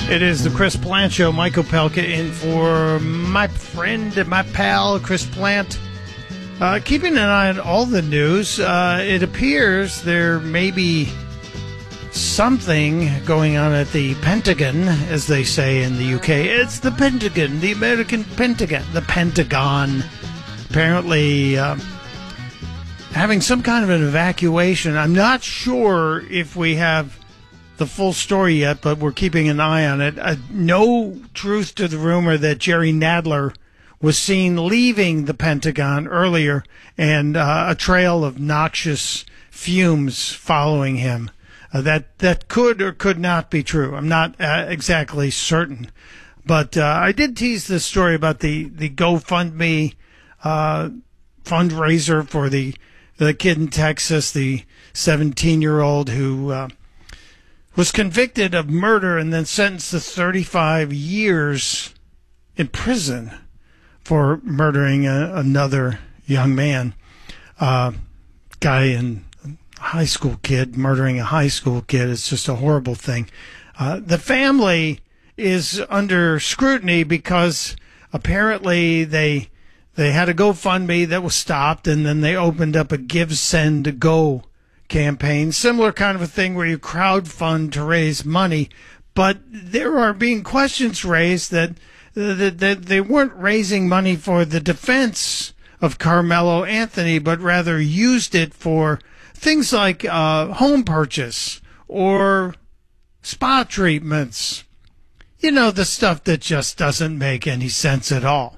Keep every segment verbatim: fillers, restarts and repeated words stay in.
It is the Chris Plant Show. Mike Opelka in for my friend and my pal, Chris Plant. Uh, keeping an eye on all the news, uh, it appears there may be something going on at the Pentagon, as they say in the U K. It's the Pentagon, the American Pentagon, the Pentagon. Apparently uh, having some kind of an evacuation. I'm not sure if we have the full story yet, but we're keeping an eye on it. Uh, no truth to the rumor that Jerry Nadler was seen leaving the Pentagon earlier and uh, a trail of noxious fumes following him. Uh, that that could or could not be true. I'm not uh, exactly certain. But uh, I did tease this story about the, the GoFundMe uh, fundraiser for the, the kid in Texas, the seventeen-year-old who uh, was convicted of murder and then sentenced to thirty-five years in prison for murdering a, another young man, uh, guy in high school kid, murdering a high school kid. It's just a horrible thing. Uh, the family is under scrutiny because apparently they they had a GoFundMe that was stopped, and then they opened up a Give, Send, Go campaign, similar kind of a thing where you crowdfund to raise money. But there are being questions raised that, that, that they weren't raising money for the defense of Carmelo Anthony, but rather used it for things like uh, home purchase or spa treatments. You know, the stuff that just doesn't make any sense at all.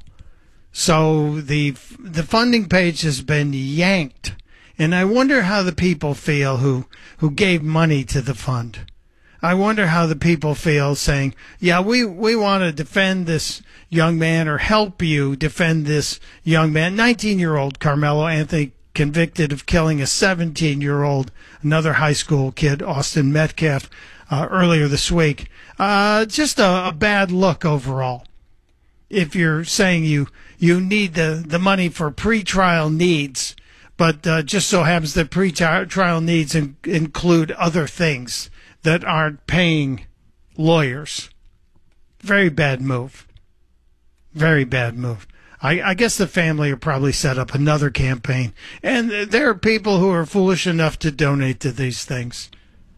So the the funding page has been yanked. And I wonder how the people feel who, who gave money to the fund. I wonder how the people feel saying, yeah, we, we want to defend this young man or help you defend this young man. nineteen-year-old Carmelo Anthony convicted of killing a seventeen-year-old, another high school kid, Austin Metcalf, uh, earlier this week. Uh, just a, a bad look overall. If you're saying you, you need the, the money for pretrial needs, but uh, just so happens that pre-trial needs in, include other things that aren't paying lawyers. Very bad move. Very bad move. I, I guess the family will probably set up another campaign. And there are people who are foolish enough to donate to these things.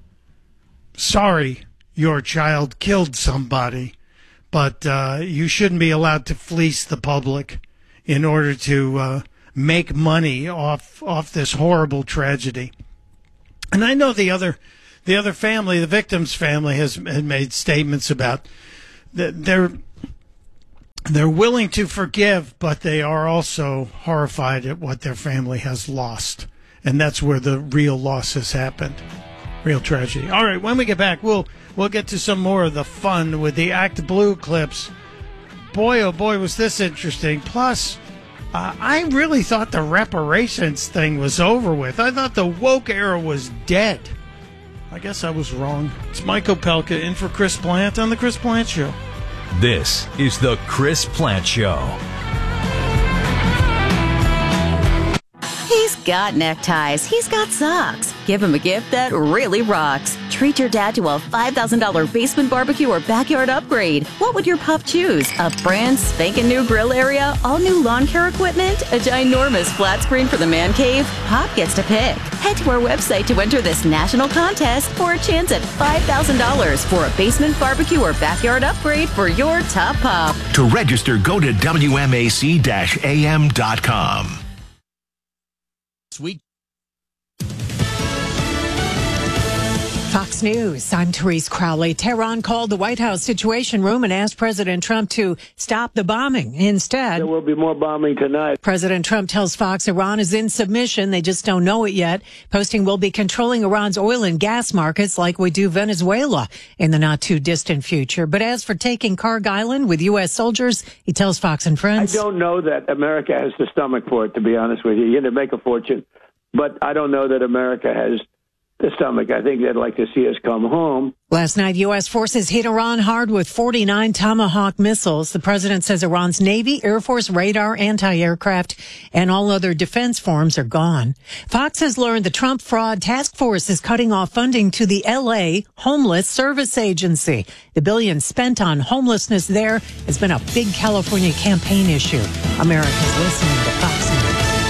Sorry your child killed somebody, but uh, you shouldn't be allowed to fleece the public in order to uh, make money off off this horrible tragedy. And I know the other the other family, the victim's family, has, has made statements about that they're they're willing to forgive, but they are also horrified at what their family has lost, and that's where the real loss has happened, real tragedy. All right, when we get back, we'll we'll get to some more of the fun with the Act Blue clips. Boy, oh boy, was this interesting. Plus, Uh, I really thought the reparations thing was over with. I thought the woke era was dead. I guess I was wrong. It's Mike Opelka in for Chris Plant on The Chris Plant Show. This is The Chris Plant Show. He's got neckties. He's got socks. Give him a gift that really rocks. Treat your dad to a five thousand dollars basement barbecue or backyard upgrade. What would your pup choose? A brand spanking new grill area? All new lawn care equipment? A ginormous flat screen for the man cave? Pop gets to pick. Head to our website to enter this national contest for a chance at five thousand dollars for a basement barbecue or backyard upgrade for your top pup. To register, go to W M A C A M dot com. Sweet. Fox News, I'm Therese Crowley. Tehran called the White House Situation Room and asked President Trump to stop the bombing. Instead, there will be more bombing tonight. President Trump tells Fox Iran is in submission. They just don't know it yet. Posting we'll be controlling Iran's oil and gas markets like we do Venezuela in the not too distant future. But as for taking Kharg Island with U S soldiers, he tells Fox and Friends, I don't know that America has the stomach for it, to be honest with you. You're going to make a fortune. But I don't know that America has the stomach. I think they'd like to see us come home. Last night, U S forces hit Iran hard with forty-nine Tomahawk missiles. The president says Iran's Navy, Air Force, radar, anti-aircraft, and all other defense forms are gone. Fox has learned the Trump Fraud Task Force is cutting off funding to the L A Homeless Service Agency. The billions spent on homelessness there has been a big California campaign issue. America's listening to Fox News.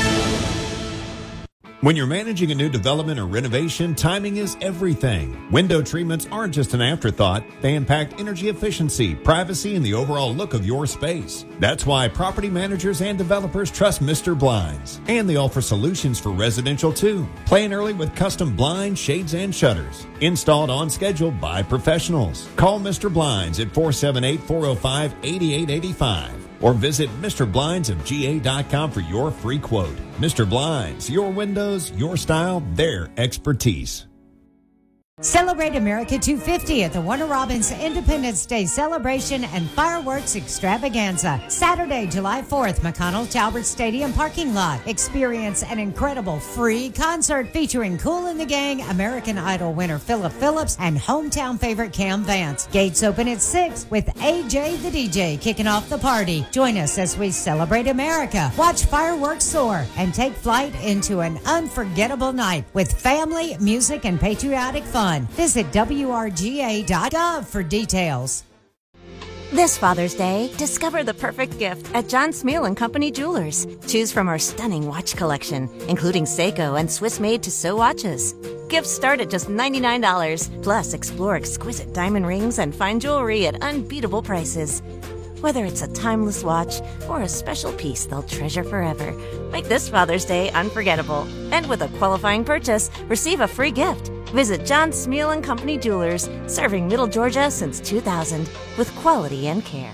When you're managing a new development or renovation, timing is everything. Window treatments aren't just an afterthought. They impact energy efficiency, privacy, and the overall look of your space. That's why property managers and developers trust Mister Blinds. And they offer solutions for residential too. Plan early with custom blinds, shades, and shutters. Installed on schedule by professionals. Call Mister Blinds at four seven eight, four oh five, eight eight eight five. Or visit Mister Blinds of G A dot com for your free quote. Mister Blinds, your windows, your style, their expertise. Celebrate America two fifty at the Warner Robins Independence Day Celebration and Fireworks Extravaganza. Saturday, July fourth, McConnell Talbert Stadium parking lot. Experience an incredible free concert featuring Kool and the Gang, American Idol winner Philip Phillips, and hometown favorite Cam Vance. Gates open at six with A J the D J kicking off the party. Join us as we celebrate America, watch fireworks soar, and take flight into an unforgettable night with family, music, and patriotic fun. Visit W R G A dot gov for details. This Father's Day, discover the perfect gift at John Smeal and Company Jewelers. Choose from our stunning watch collection, including Seiko and Swiss-made Tissot watches. Gifts start at just ninety-nine dollars. Plus, explore exquisite diamond rings and fine jewelry at unbeatable prices. Whether it's a timeless watch or a special piece they'll treasure forever, make this Father's Day unforgettable. And with a qualifying purchase, receive a free gift. Visit John Smeal and Company Jewelers, serving Middle Georgia since two thousand, with quality and care.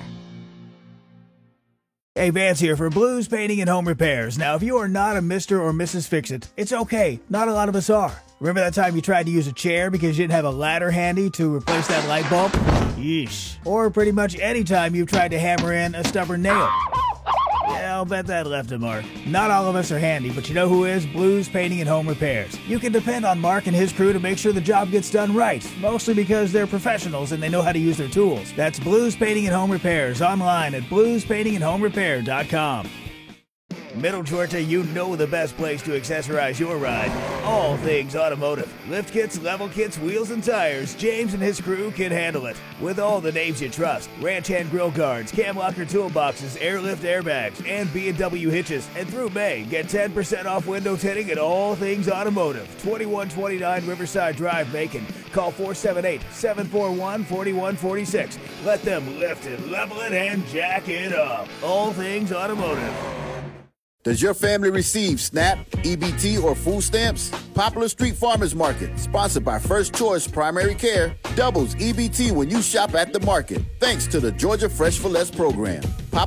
Hey, Vance here for Blues Painting and Home Repairs. Now, if you are not a Mister or Missus Fix-It, it's okay. Not a lot of us are. Remember that time you tried to use a chair because you didn't have a ladder handy to replace that light bulb? Yeesh. Or pretty much any time you've tried to hammer in a stubborn nail. Yeah, I'll bet that left a mark. Not all of us are handy, but you know who is? Blues Painting and Home Repairs. You can depend on Mark and his crew to make sure the job gets done right, mostly because they're professionals and they know how to use their tools. That's Blues Painting and Home Repairs, online at blues painting and home repair dot com. Middle Georgia, you know the best place to accessorize your ride. All things automotive. Lift kits, level kits, wheels, and tires. James and his crew can handle it. With all the names you trust. Ranch hand grill guards, cam locker toolboxes, airlift airbags, and B and W hitches. And through May, get ten percent off window tinting at all things automotive. twenty-one twenty-nine Riverside Drive, Macon. Call four seven eight, seven four one, four one four six. Let them lift it, level it, and jack it up. All things automotive. Does your family receive SNAP, E B T, or food stamps? Popular Street Farmers Market, sponsored by First Choice Primary Care, doubles E B T when you shop at the market, thanks to the Georgia Fresh for Less program.